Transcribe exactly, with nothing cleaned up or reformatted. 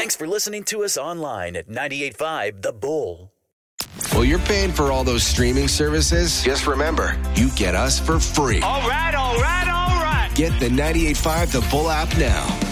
Thanks for listening to us online at ninety-eight point five The Bull. Well, you're paying for all those streaming services. Just remember, you get us for free. All right, all right, all right. Get the ninety-eight point five The Bull app now.